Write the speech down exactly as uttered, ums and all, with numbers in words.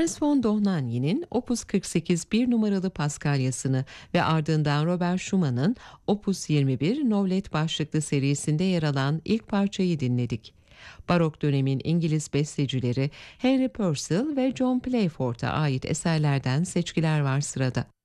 Hans von Dohnanyi'nin Opus kırk sekiz bir numaralı Paskalyasını ve ardından Robert Schumann'ın Opus yirmi bir Novlet başlıklı serisinde yer alan ilk parçayı dinledik. Barok dönemin İngiliz bestecileri Henry Purcell ve John Playford'a ait eserlerden seçkiler var sırada.